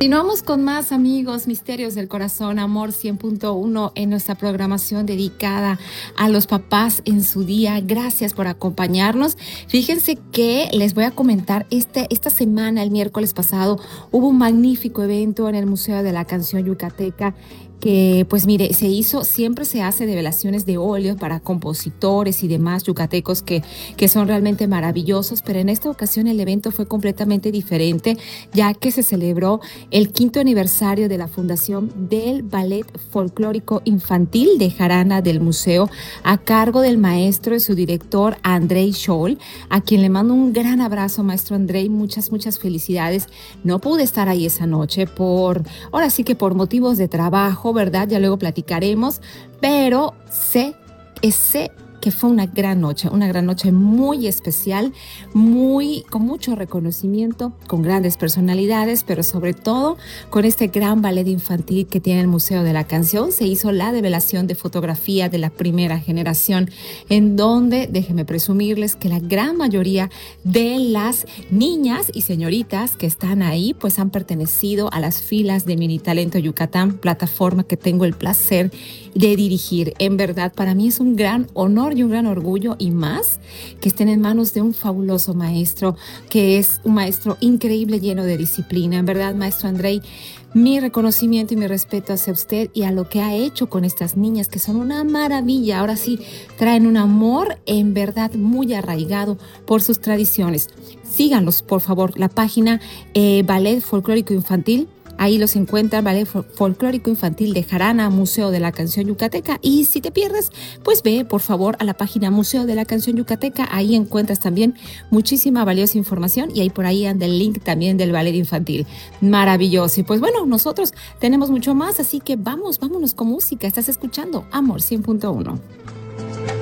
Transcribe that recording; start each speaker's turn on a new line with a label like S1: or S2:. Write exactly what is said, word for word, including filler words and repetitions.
S1: Continuamos con más, amigos, Misterios del Corazón, Amor cien punto uno, en nuestra programación dedicada a los papás en su día. Gracias por acompañarnos. Fíjense que les voy a comentar, este, esta semana, el miércoles pasado, hubo un magnífico evento en el Museo de la Canción Yucateca, que pues mire, se hizo, siempre se hace develaciones de óleo para compositores y demás yucatecos que, que son realmente maravillosos, pero en esta ocasión el evento fue completamente diferente, ya que se celebró el quinto aniversario de la fundación del Ballet Folclórico Infantil de Jarana del Museo, a cargo del maestro y su director Andrei Scholl, a quien le mando un gran abrazo, maestro Andrei, muchas, muchas felicidades. No pude estar ahí esa noche por, ahora sí que por motivos de trabajo, ¿verdad? Ya luego platicaremos, pero sé, sé que fue una gran noche, una gran noche muy especial, muy, con mucho reconocimiento, con grandes personalidades, pero sobre todo con este gran ballet infantil que tiene el Museo de la Canción. Se hizo la develación de fotografía de la primera generación, en donde, déjenme presumirles que la gran mayoría de las niñas y señoritas que están ahí, pues han pertenecido a las filas de Mini Talento Yucatán, plataforma que tengo el placer de dirigir. En verdad, para mí es un gran honor y un gran orgullo, y más que estén en manos de un fabuloso maestro, que es un maestro increíble, lleno de disciplina. En verdad, maestro Andrei, mi reconocimiento y mi respeto hacia usted y a lo que ha hecho con estas niñas, que son una maravilla. Ahora sí, traen un amor en verdad muy arraigado por sus tradiciones. Síganlos, por favor, la página eh, Ballet Folclórico Infantil. Ahí los encuentran, Ballet Folclórico Infantil de Jarana, Museo de la Canción Yucateca. Y si te pierdes, pues ve, por favor, a la página Museo de la Canción Yucateca. Ahí encuentras también muchísima valiosa información, y ahí por ahí anda el link también del ballet infantil. Maravilloso. Y pues bueno, nosotros tenemos mucho más, así que vamos, vámonos con música. Estás escuchando Amor cien punto uno.